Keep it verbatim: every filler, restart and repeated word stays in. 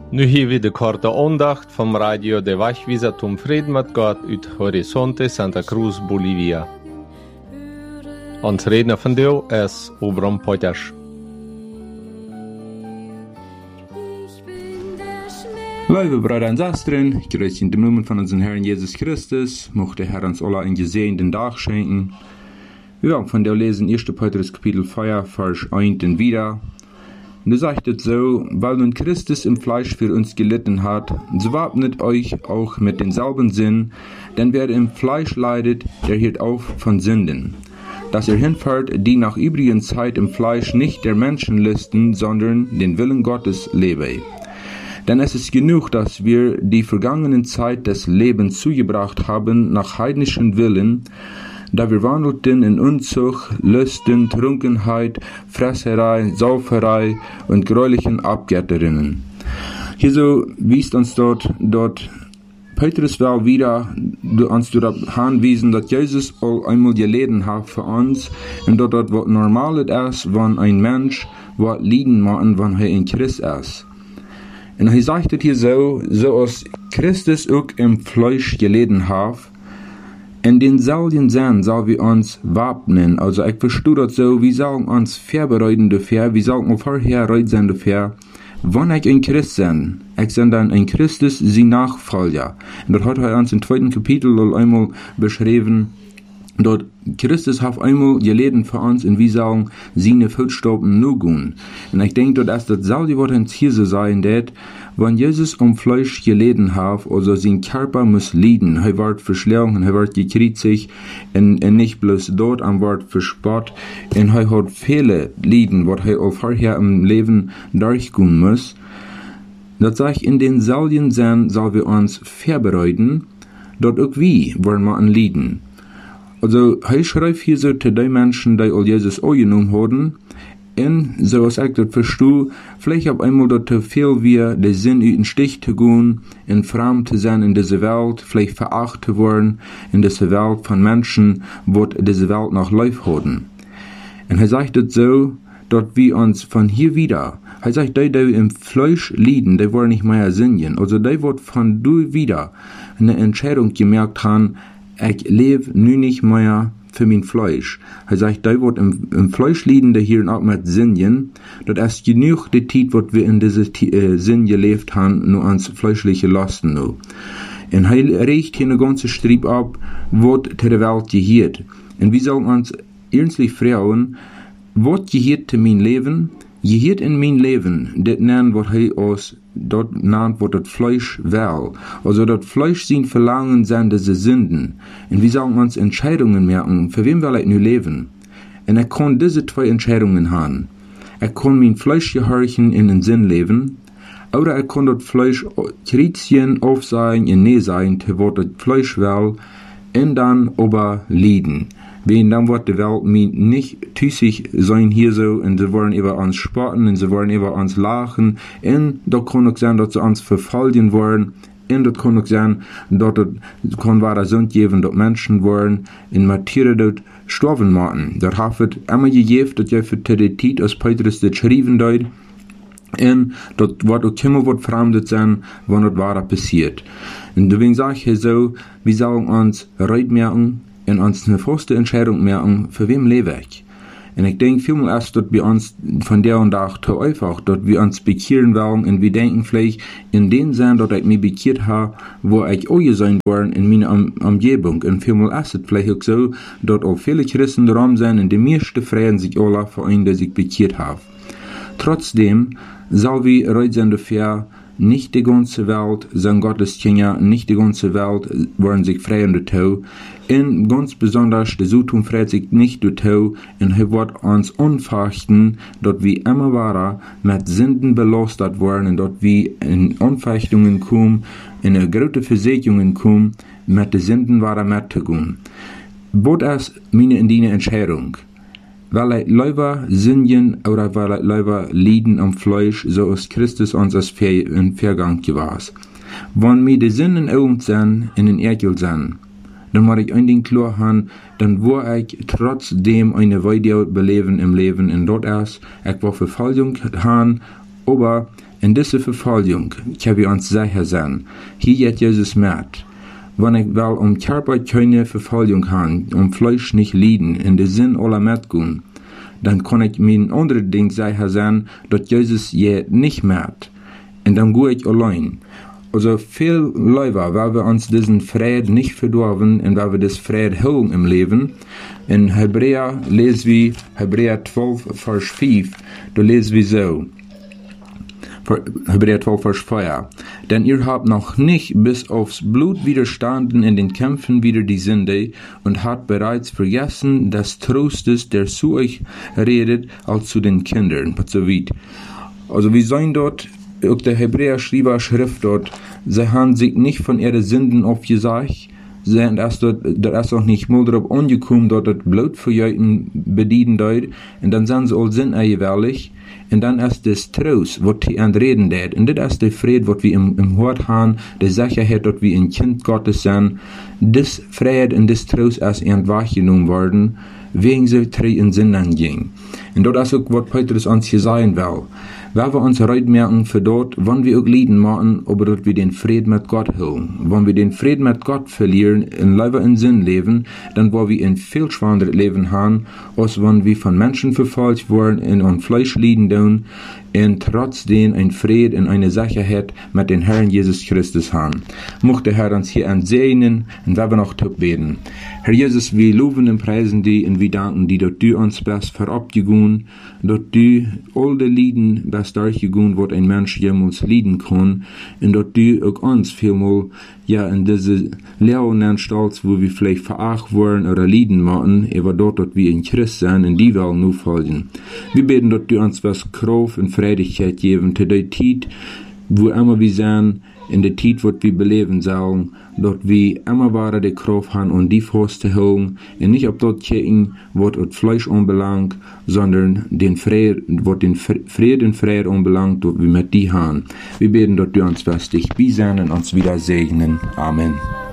Nu hier weer de korte aandacht van Radio de Wegwijzer zum Frieden mit Gott uit Horizonte Santa Cruz, Bolivia. Ons redner vandaag is Obram Potters. Liebe Brüder und Schwestern, grüß in dem Namen von unserem Herrn Jesus Christus, mochte der Herr uns alle einen gesegneten Tag schenken. Wir werden von der lesen erster Petrus Kapitel vier, Vers eins wieder. Und da sagt es so, weil nun Christus im Fleisch für uns gelitten hat, so wappnet euch auch mit denselben Sinn, denn wer im Fleisch leidet, der hielt auf von Sünden. Dass er hinfährt, die nach übrigen Zeit im Fleisch nicht der Menschen listen, sondern den Willen Gottes lebe. Denn es ist genug, dass wir die vergangene Zeit des Lebens zugebracht haben nach heidnischen Willen, da wir wandelten in Unzucht, Lüsten, Trunkenheit, Fresserei, Sauferei und gräulichen Abgötterinnen. Hier so wies uns dort, dort Petrus will wieder uns darauf hinweisen, dass Jesus all einmal gelitten hat für uns und dort, dort was normal ist, wenn ein Mensch was leiden machen, wenn er in Christ ist. Und er sagt es hier so, so als Christus auch im Fleisch gelitten hat, in denselben Sinn soll wir uns wappnen. Also ich verstehe das so, wir sollen uns vorbereiten dafür, wir sollen vorher bereit sein dafür, wenn ich ein Christ bin. Ich bin dann ein Christus, sie Nachfolger. Und das hat er uns im zweiten Kapitel einmal beschrieben, dort Christus hat einmal gelitten für uns und wir sollen seine Fußstapfen nur gehen. Und ich denke, dort ist das selbe, was uns hier so sein wird, wenn Jesus um Fleisch gelitten hat, also sein Körper muss leiden, er wird verschlagen, er wird gekreuzigt, und, und nicht bloß dort, er wird verspott, und er hat viele Leiden, was er auch vorher im Leben durchgehen muss. Das sage ich, in denselben Sinn sollen wir uns vorbereiten, dort auch wie wollen wir an leiden. Also, er schreibt hier so zu den Menschen, die all Jesus angenommen haben, und so was ich das verstehe, vielleicht auf einmal dort zu viel wir den Sinn in den Stich zu gehen, in fremd zu sein in dieser Welt, vielleicht verachtet zu werden in dieser Welt von Menschen, wo diese Welt noch läuft haben. Und er sagt das so, dort wir uns von hier wieder, er sagt, die, die im Fleisch leiden, die wollen nicht mehr singen. Also die wird von du wieder eine Entscheidung gemerkt haben, ich lebe nun nicht mehr für mein Fleisch. Er sagt, da wird im, im Fleisch liegen, der hier auch mit Sinn, das ist genug die Zeit, was wir in diese äh, Sinn gelebt haben, nur ans fleischliche Lasten nur. Und er riecht hier eine ganze Strip ab, was der Welt gehört. Und wir sollen uns ernstlich fragen, was gehört zu mein Leben? Gehört in mein Leben, das nennt, was er aus dort nennt, was das Fleisch will. Also das Fleisch sind Verlangen sind diese Sünden. Und wir sollen uns Entscheidungen merken, für wen will ich nun leben? Und er kann diese zwei Entscheidungen haben. Er kann mein Fleisch gehorchen in den Sinn leben, oder er kann das Fleisch kritisch auf sein, in Nähe sein, zu was das Fleisch will, und dann aber leiden. Wenn dann wird die Welt mir nicht tüßig sein hier so, und sie wollen über uns spotten, und sie wollen über uns lachen, und da kann auch sein, dass sie uns verfolgen wollen, und das kann auch sein, dass es kann wahre Sünde geben, dass Menschen wollen, in Martyrer dort sterben machen. Das hat es immer gegeben, dass ja für die Zeit, als Petrus das schrieben hat, und das wird auch immer was Fremdes sein, wenn das wahre passiert. Und deswegen sage ich so, wir sollen uns reit merken, und uns eine feste Entscheidung merken, für wem lebe ich. Und ich denke vielmehr erst, dass wir uns von der und da zu einfach, dass wir uns bekehren wollen, und wir denken vielleicht in den Sinn, dass ich mich bekehrt habe, wo ich auch sein wollen in meiner um Umgebung. Und vielmehr ist es vielleicht auch so, dass auch viele Christen darum sind, und die meisten freuen sich alle für einen, der sich bekehrt hat. Trotzdem soll wir bereit sein dafür, nicht die ganze Welt sind Gottes Kinder, nicht die ganze Welt wollen sich freuen dazu. Und ganz besonders, der Südtum freut sich nicht dazu, und er wird uns unfechten, dass wir immer weiter mit Sünden belastet werden, und dass wir in Anfechtungen kommen, in eine große Versicherungen kommen, mit den Sünden weiter mitzugehen. Was ist meine und deine Entscheidung? Weil ich lieber singen oder weil ich lieber leiden am Fleisch, so ist Christus uns als in Vergang gewesen. Wenn mir die Sünden Augen sind, in den Ekel sind, dann muss ich ein Ding klar haben, dann wo ich trotzdem eine Weide beleben im Leben, in dort erst, ich will Verfolgung haben, aber in diese Verfolgung kann wir uns sicher sein, hier hat Jesus mit. Wenn ich wel um Körper keine Verfolgung habe, um Fleisch nicht leiden, in den Sinn aller mitgehen, dann kann ich mir ein anderes Ding sicher sein, dass Jesus je nicht mit. Und dann gehe ich allein. Also viel lieber, weil wir uns diesen Frieden nicht verdorben und weil wir das Frieden holen im Leben. In Hebräer lesen wir, Hebräer zwölf, Vers fünf, da lesen wir so. Hebräer zwölf, Vers vier. Denn ihr habt noch nicht bis aufs Blut widerstanden in den Kämpfen wider die Sünde und habt bereits vergessen des Trostes, der zu euch redet, als zu den Kindern. Also wir sehen dort, auch der Hebräer-Schreiber Schrift dort, sie haben sich nicht von ihren Sünden aufgesagt, sie sind erst dort, da ist auch nicht mal darauf angekommen, dort das Blut für jeden bedienen dort, und dann sind sie all Sinn eierlich, und dann ist das Trost, was die reden dort, und das ist der Fried, was wir im, im Hort haben, die Sicherheit, dass wir ein Kind Gottes sind, das Fried und das Trost ist entwahrgenommen worden, wegen sie drei in Sinn anging. Und das ist auch, was Petrus uns hier sagen will. Weil wir uns heute merken für dort, wann wir auch Lieden machen, aber dass wir den Frieden mit Gott holen. Wenn wir den Frieden mit Gott verlieren, in Leiber in Sinn leben, dann wollen wir ein viel schwereres Leben haben, als wenn wir von Menschen verfolgt worden, in un Fleisch lieden tun, und trotzdem ein Frieden und eine Sicherheit mit dem Herrn Jesus Christus haben. Mochte der Herr uns hier entsegnen und wir noch beten. Herr Jesus, wir loben und preisen dich und wir danken dir, dass du uns best verabgegangen, dass du all die Lieden best durchgegangen, was ein Mensch jemals lieden kann, und dass du auch uns vielmal, ja, in diese Lehranstalt, wo wir vielleicht veracht worden oder Lieden machen, aber dort, dass wir in Christ sind, in die Welt nur folgen. Wir beten, dass du uns was Kraft und Freudigkeit geben, zu der Zeit, wo immer wir sind, in der Zeit, wo wir beleben sollen, dass wir immer weiter die Kraft haben, um die festzuhalten, und nicht auf das gucken, was das Fleisch anbelangt, sondern den Frieden, was den Frieden und Freiheit anbelangt, dass wir mit die haben. Wir beten, dass du uns was dich beisehen und uns wieder segnen. Amen.